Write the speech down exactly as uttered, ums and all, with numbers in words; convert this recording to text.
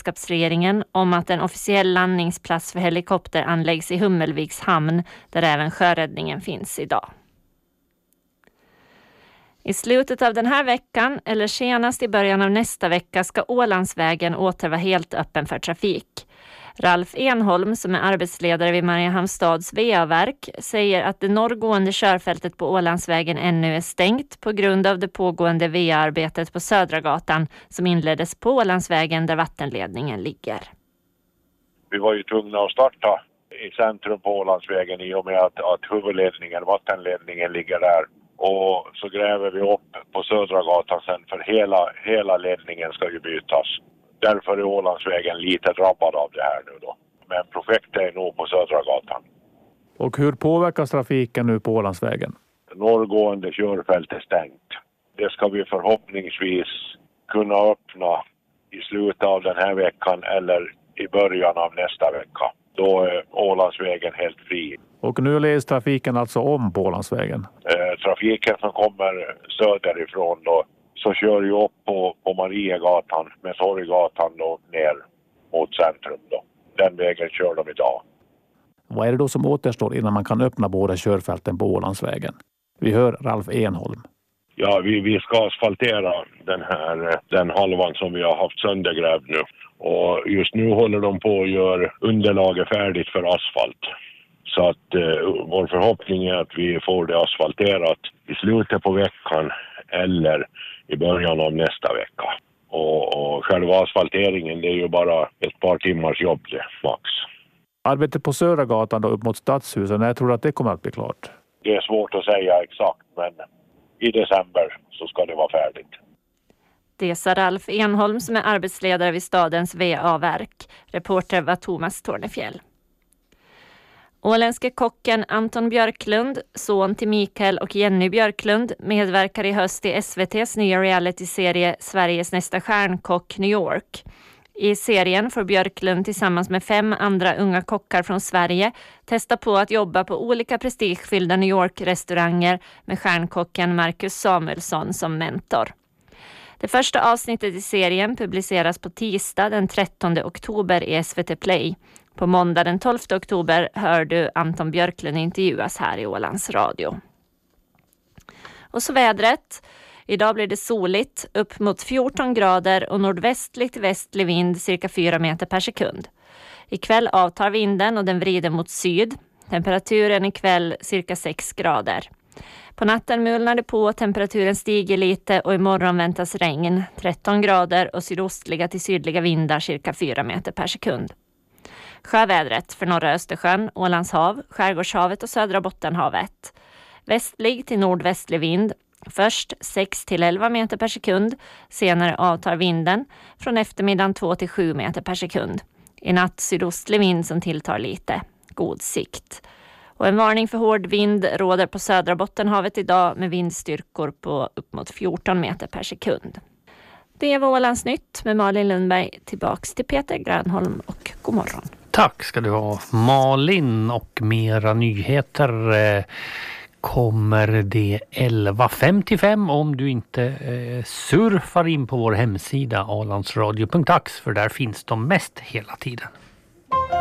gemenskapsregeringen om att en officiell landningsplats för helikopter anläggs i Hummelviks hamn där även sjöräddningen finns idag. I slutet av den här veckan eller senast i början av nästa vecka ska Ålandsvägen åter vara helt öppen för trafik. Ralf Enholm, som är arbetsledare vid Mariehamnstads V A-verk, säger att det norrgående körfältet på Ålandsvägen ännu är stängt på grund av det pågående V A-arbetet på Södra gatan som inleddes på Ålandsvägen där vattenledningen ligger. Vi var ju tvungna att starta i centrum på Ålandsvägen i och med att, att huvudledningen, vattenledningen ligger där. Och så gräver vi upp på Södra gatan sen för hela, hela ledningen ska ju bytas. Därför är Ålandsvägen lite drabbad av det här nu då. Men projektet är nog på Södra gatan. Och hur påverkas trafiken nu på Ålandsvägen? Norrgående körfält är stängt. Det ska vi förhoppningsvis kunna öppna i slutet av den här veckan eller i början av nästa vecka. Då är Ålandsvägen helt fri. Och nu leds trafiken alltså om på Ålandsvägen? Eh, trafiken som kommer söderifrån då, så kör ju upp på, på Mariegatan med Torggatan då ner mot centrum då. Den vägen kör de idag. Vad är det då som återstår innan man kan öppna båda körfälten på Ålandsvägen? Vi hör Ralf Enholm. Ja, vi, vi ska asfaltera den här den halvan som vi har haft söndergrävd nu. Och just nu håller de på att göra underlaget färdigt för asfalt. Så att eh, vår förhoppning är att vi får det asfalterat i slutet på veckan eller i början av nästa vecka. Och, och själva asfalteringen, det är ju bara ett par timmars jobb det, max. Arbetet på Södra gatan då upp mot Stadshuset, när tror du att det kommer att bli klart? Det är svårt att säga exakt, men i december så ska det vara färdigt. Det sa Ralf Enholm som är arbetsledare vid stadens V A-verk. Reporter var Thomas Tornefjäll. Åländske kocken Anton Björklund, son till Mikael och Jenny Björklund, medverkar i höst i S V T:s nya reality-serie Sveriges nästa stjärnkock New York. I serien får Björklund tillsammans med fem andra unga kockar från Sverige testa på att jobba på olika prestigefyllda New York-restauranger med stjärnkocken Marcus Samuelsson som mentor. Det första avsnittet i serien publiceras på tisdag den trettonde oktober i S V T Play. På måndag den tolfte oktober hör du Anton Björklund intervjuas här i Ålands Radio. Och så vädret. Idag blir det soligt, upp mot fjorton grader och nordvästligt västlig vind cirka fyra meter per sekund. Ikväll avtar vinden och den vrider mot syd. Temperaturen ikväll cirka sex grader. På natten mulnar det på, temperaturen stiger lite och imorgon väntas regn, tretton grader och sydostliga till sydliga vindar cirka fyra meter per sekund. Sjövädret för norra Östersjön, Ålandshav, Skärgårdshavet och södra Bottenhavet. Västlig till nordvästlig vind, först sex till elva meter per sekund, senare avtar vinden, från eftermiddagen två till sju meter per sekund. I natt sydostlig vind som tilltar lite, god sikt. Och en varning för hård vind råder på södra Bottenhavet idag med vindstyrkor på upp mot fjorton meter per sekund. Det var Ålands nytt med Malin Lundberg. Tillbaks till Peter Grönholm och god morgon. Tack ska du ha Malin, och mera nyheter eh, kommer det elva femtiofem om du inte eh, surfar in på vår hemsida ålandsradio punkt ax, för där finns de mest hela tiden.